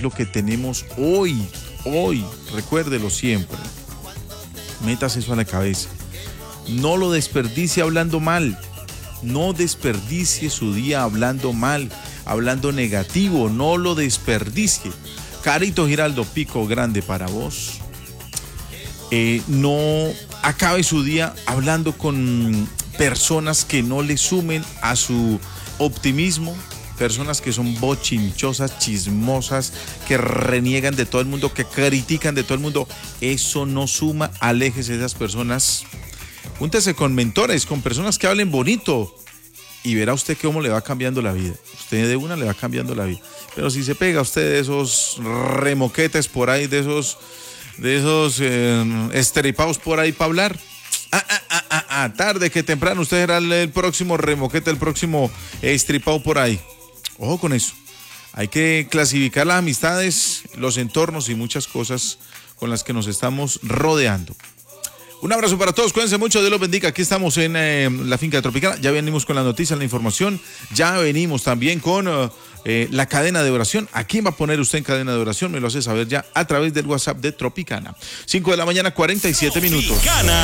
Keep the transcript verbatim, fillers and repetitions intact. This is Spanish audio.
lo que tenemos hoy, hoy, recuérdelo siempre. Metas eso a la cabeza. No lo desperdicie hablando mal. No desperdicie su día hablando mal, hablando negativo. No lo desperdicie. Carito Giraldo, pico grande para vos. Eh, no acabe su día hablando con personas que no le sumen a su optimismo. Personas que son bochinchosas, chismosas, que reniegan de todo el mundo, que critican de todo el mundo. Eso no suma, aléjese de esas personas. Júntese con mentores, con personas que hablen bonito y verá usted cómo le va cambiando la vida. Usted de una le va cambiando la vida. Pero si se pega usted de esos remoquetes por ahí, de esos, de esos eh, estripados por ahí para hablar, ah, ah, ah, ah, ah, tarde que temprano usted será el, el próximo remoquete, el próximo estripado por ahí. Ojo con eso. Hay que clasificar las amistades, los entornos y muchas cosas con las que nos estamos rodeando. Un abrazo para todos, cuídense mucho, Dios los bendiga. Aquí estamos en eh, la finca de Tropicana. Ya venimos con la noticia, la información. Ya venimos también con uh, eh, la cadena de oración. ¿A quién va a poner usted en cadena de oración? Me lo hace saber ya a través del WhatsApp de Tropicana. cinco de la mañana, cuarenta y siete minutos. Tropicana.